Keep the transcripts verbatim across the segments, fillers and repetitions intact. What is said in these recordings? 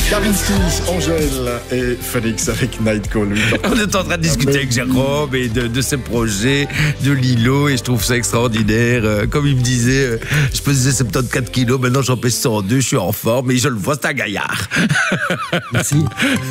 Kavinsky, Angèle et Félix avec Nightcall. On est en train de discuter avec Jérôme et de, de ses projets, de Lilo, et je trouve ça extraordinaire. Euh, comme il me disait, euh, je pesais soixante-quatorze kilos, maintenant j'en pèse cent deux, je suis en forme, et je le vois, c'est un gaillard. Merci.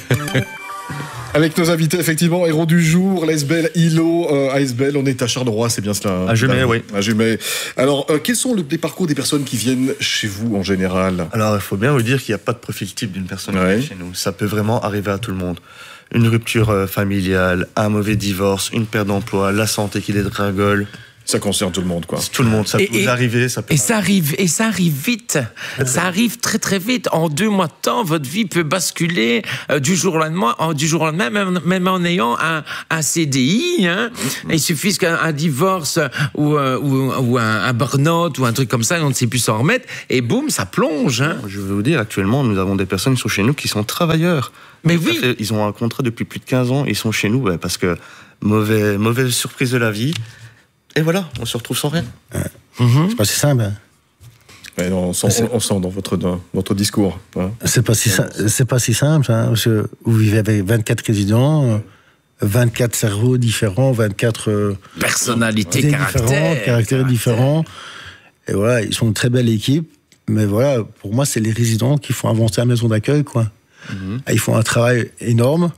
Avec nos invités, effectivement, héros du jour, l'A-S-Bell, Ilo, euh, A-S-Bell, on est à Charleroi, c'est bien cela. À Jumet, oui. À Jumet. Alors, euh, quels sont le, les parcours des personnes qui viennent chez vous en général ? Alors, il faut bien vous dire qu'il n'y a pas de profil type d'une personne Ouais. qui vient chez nous. Ça peut vraiment arriver à tout le monde. Une rupture euh, familiale, un mauvais divorce, une perte d'emploi, la santé qui dégringole. Ça concerne tout le monde, quoi. C'est tout le monde, ça Et- peut vous et- arriver. Ça peut Et ça arrive, et ça arrive vite. Ça arrive très très vite. En deux mois de temps, votre vie peut basculer euh, du jour au lendemain, en, du jour au lendemain, même, même en ayant un, un C D I. Hein. Il suffit qu'un un divorce ou, euh, ou, ou un, un burn-out ou un truc comme ça, on ne sait plus s'en remettre, et boum, ça plonge. Hein. Je vais vous dire, actuellement, nous avons des personnes qui sont chez nous qui sont travailleurs. Mais Ça oui. fait- ils ont un contrat depuis plus de quinze ans, ils sont chez nous ouais, parce que mauvais, mauvaise surprise de la vie. Et voilà, on se retrouve sans rien. C'est pas si simple. Hein. Ouais, non, on, sent, on, on sent dans votre, dans votre discours. Hein. C'est pas si, sim- c'est pas si simple. Hein, parce que vous vivez avec vingt-quatre résidents, euh, vingt-quatre cerveaux différents, vingt-quatre euh, Personnalité, idées caractère. différents, caractères différents. Et voilà, ils sont une très belle équipe. Mais voilà, pour moi, c'est les résidents qui font avancer la maison d'accueil, quoi. Et ils font un travail énorme.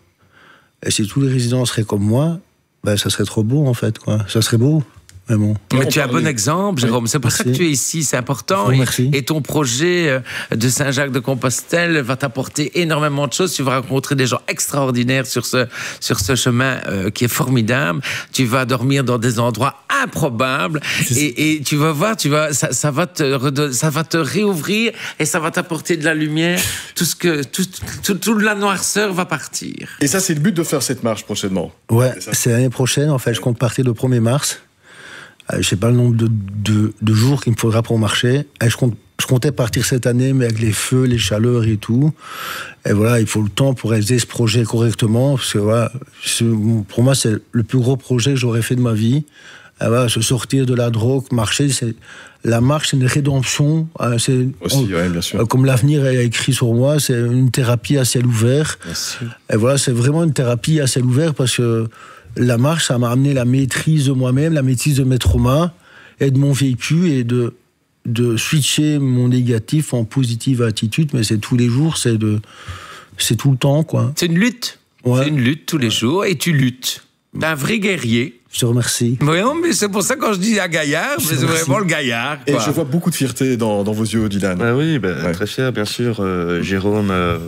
Et si tous les résidents seraient comme moi, ben, ça serait trop beau, en fait, quoi. Ça serait beau. Mais bon. Mais On tu es un bon parlait- exemple, Jérôme. C'est pour ça que Merci. tu es ici, c'est important. Oh, Et- merci. Et, ton projet euh, de Saint-Jacques-de-Compostelle va t'apporter énormément de choses. Tu vas rencontrer des gens extraordinaires sur ce, sur ce chemin euh, qui est formidable. Tu vas dormir dans des endroits improbables. Et, et tu vas voir, tu vas, ça, ça, va te redonner- ça va te réouvrir et ça va t'apporter de la lumière. Tout ce que, tout, tout, toute la noirceur va partir. Et ça, c'est le but de faire cette marche prochainement. Ouais, C'est ça. c'est l'année prochaine, en fait. Je compte partir le premier mars. Euh, je sais pas le nombre de, de, de jours qu'il me faudra pour marcher. Et je, compte, je comptais partir cette année, mais avec les feux, les chaleurs et tout. Et voilà, il faut le temps pour réaliser ce projet correctement. Parce que voilà, c'est- pour moi, c'est le plus gros projet que j'aurais fait de ma vie. Et voilà, se sortir de la drogue, marcher, c'est la marche, c'est une rédemption. Euh, C'est, Aussi, on- ouais, bien sûr. euh, comme l'avenir est écrit sur moi, c'est une thérapie à ciel ouvert. Et voilà, c'est vraiment une thérapie à ciel ouvert parce que la marche, ça m'a amené la maîtrise de moi-même, la maîtrise de mes traumas et de mon vécu et de, de switcher mon négatif en positive attitude. Mais c'est tous les jours, c'est de, c'est tout le temps, quoi. C'est une lutte. Ouais. C'est une lutte tous les jours et tu luttes. T'es un vrai guerrier. Je te remercie. Oui, non, mais c'est pour ça que quand je dis un gaillard, mais c'est Merci. vraiment le gaillard. Et Quoi. je vois beaucoup de fierté dans, dans vos yeux, Dylan. Bah oui, bah, Ouais. très fier, bien sûr. Euh, Jérôme euh,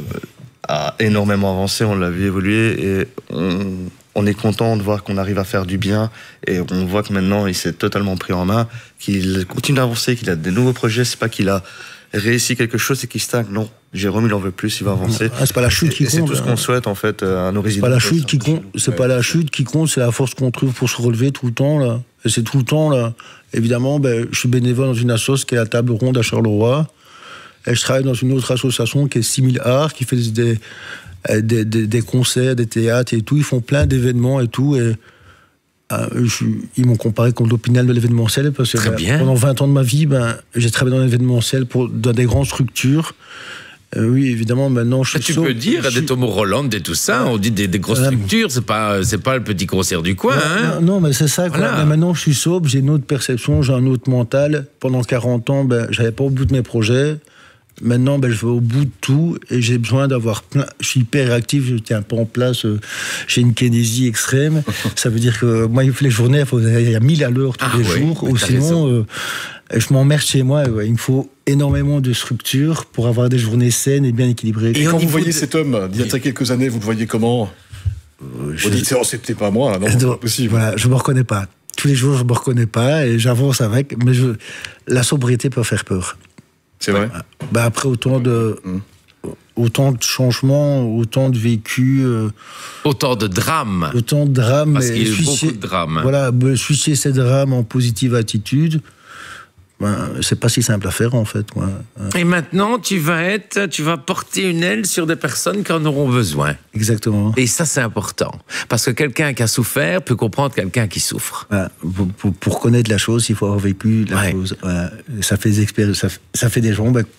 a énormément avancé, on l'a vu évoluer et on, on est content de voir qu'on arrive à faire du bien et on voit que maintenant il s'est totalement pris en main, qu'il continue d'avancer, qu'il a des nouveaux projets. C'est pas qu'il a réussi quelque chose, c'est qu'il stagne. Non, Jérôme il en veut plus, il va avancer. Ah, c'est pas la chute qui Et c'est compte. tout ce qu'on souhaite en fait à nos C'est résidents. pas la chute qui compte. C'est pas la chute qui compte. C'est la force qu'on trouve pour se relever tout le temps là. Et c'est tout le temps là. Évidemment, ben, je suis bénévole dans une association qui est la Table Ronde à Charleroi. Et je travaille dans une autre association qui est six mille Arts, qui fait des, des, des, des concerts, des théâtres et tout. Ils font plein d'événements et tout. Et euh, je, ils m'ont comparé contre l'Opinel de l'événementiel parce que Très ben, bien. pendant vingt ans de ma vie, ben, j'ai travaillé dans l'événementiel pour dans des grandes structures. Euh, oui, évidemment, maintenant je Mais suis tu peux sobre, dire je des suis- Tomo Roland et tout ça, on dit des, des grosses Ouais. structures, c'est pas, c'est pas le petit concert du coin. Non, Hein. non, non, mais c'est ça. Quoi. Voilà. Mais maintenant, je suis sobre, j'ai une autre perception, j'ai un autre mental. Pendant quarante ans, ben, j'allais pas au bout de mes projets. Maintenant, ben, je vais au bout de tout et j'ai besoin d'avoir plein. Je suis hyper réactif, je tiens pas en place. euh, j'ai une kinésie extrême. Ça veut dire que moi, il faut les journées, il faut aller à mille à l'heure tous Ah les ouais, jours. mais Ou t'as sinon, raison. euh, je m'emmerde chez moi. Ouais. Il me faut énormément de structure pour avoir des journées saines et bien équilibrées. Et au quand vous niveau voyez de- cet homme, d'il y a quelques années, vous le voyez comment ? je- Vous dites, oh, c'est peut-être pas moi, non, c'est Donc, pas possible. Voilà, je me reconnais pas. Tous les jours, je me reconnais pas et j'avance avec. Mais je, la sobriété peut faire peur. C'est vrai. Ben après autant de Mm. autant de changements, autant de vécu, euh, Autant de drames. autant de drames. Parce et qu'il y a eu switcher- beaucoup de drames. Voilà, me switcher ces drames en positive attitude. Ben, c'est pas si simple à faire en fait. Quoi. Et maintenant, tu vas être, tu vas porter une aile sur des personnes qui en auront besoin. Exactement. Et ça, c'est important. Parce que quelqu'un qui a souffert peut comprendre quelqu'un qui souffre. Ben, pour, pour- pour connaître la chose, il faut avoir vécu la Ouais. chose. Voilà. Ça fait des expériences, ça, fait- ça fait des gens ben,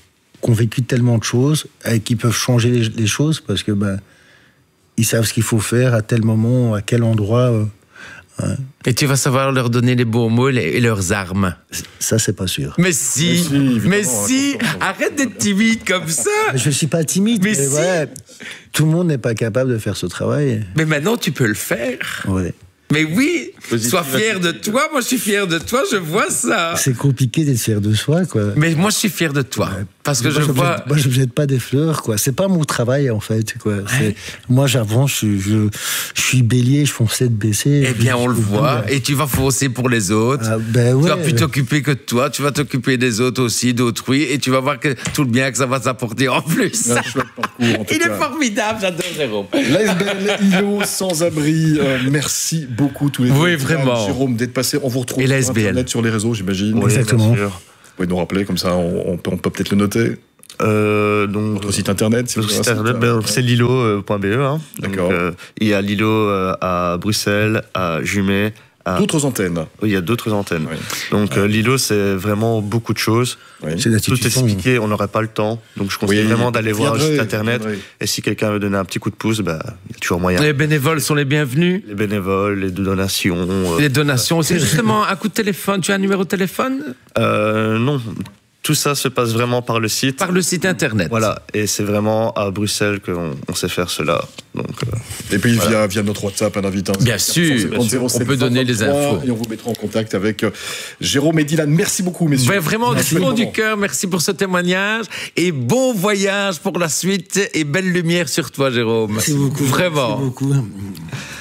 qui ont vécu tellement de choses et qui peuvent changer les, les choses parce que ben, ils savent ce qu'il faut faire à tel moment, à quel endroit. Euh, hein. Et tu vas savoir leur donner les bons mots et leurs armes. Ça, c'est pas sûr. Mais si, mais si, mais si. Arrête d'être timide comme ça. Mais je suis pas timide. Mais, mais si. Ouais, tout le monde n'est pas capable de faire ce travail. Mais maintenant, tu peux le faire. Ouais. Mais oui, sois fier de toi. Moi, je suis fier de toi. Je vois ça. C'est compliqué d'être fier de soi, quoi. Mais moi, je suis fier de toi. Ouais. Parce que moi, je vois... Jette, moi, je ne jette pas des fleurs, quoi. C'est pas mon travail, en fait, quoi. Ouais. Moi, j'avance, je, je, je suis bélier, je fonce tête baissée. Eh bien, on le voit. Et tu vas foncer pour les autres. Ah, ben ouais. Tu vas plus t'occuper que de toi. Tu vas t'occuper des autres aussi, d'autrui. Et tu vas voir que tout le bien que ça va t'apporter en plus. Un chouette parcours, en tout Il cas. est formidable, j'adore Jérôme. L'A S B L Ilo sans-abri, euh, merci beaucoup tous les deux. Oui, vraiment. Jérôme, d'être passé. On vous retrouve et sur l'A S B L. Internet, sur les réseaux, j'imagine. Oui, exactement. Vous pouvez nous rappeler, comme ça, on, on peut, on peut peut-être le noter. Euh, donc, Votre site internet, si notre vous site avez un internet, site, ben, c'est lilo point b e. Hein. D'accord. Donc, euh, il y a Lilo euh, à Bruxelles, à Jumet. À... D'autres antennes. Oui, il y a d'autres antennes. Oui. Donc, euh, Lilo, c'est vraiment beaucoup de choses. Oui. C'est Tout expliqué, on n'aurait pas le temps. Donc, je conseille Oui, vraiment d'aller voir le site internet. Viendrez. Et si quelqu'un veut donner un petit coup de pouce, bah, il y a toujours moyen. Les bénévoles sont les bienvenus. Les bénévoles, les donations. Euh... Les donations, c'est justement un coup de téléphone. Tu as un numéro de téléphone ? euh, Non. Tout ça se passe vraiment par le site. Par le site internet. Voilà, et c'est vraiment à Bruxelles qu'on on sait faire cela. Donc, euh, et puis voilà. via, via notre WhatsApp, un invitant. Bien sûr, bien sûr. On peut donner les infos. Et on vous mettra en contact avec euh, Jérôme et Dylan. Merci beaucoup, messieurs. Ouais, vraiment, du fond du moment. cœur, merci pour ce témoignage. Et bon voyage pour la suite. Et belle lumière sur toi, Jérôme. Merci beaucoup. Vraiment. Merci beaucoup.